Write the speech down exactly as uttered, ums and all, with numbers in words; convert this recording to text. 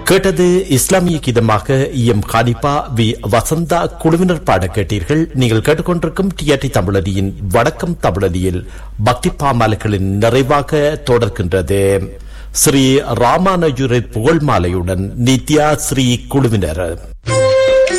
கேட்டது இஸ்லாமிய கீதமாக M கானிப்பா we Vasantha குழுவினர் பாட கேட்டீர்கள். நீங்கள் கேட்டுக்கொண்டிருக்கும் டிஆர்டி தமிழடியின் வடக்கம் தமிழடியில் பக்தி பாமாலைகளின் நிறைவாக தொடர்கின்றது ஸ்ரீ ராமானுஜரை புகழ் மாலையுடன் நித்யா ஸ்ரீ குழுவினர்.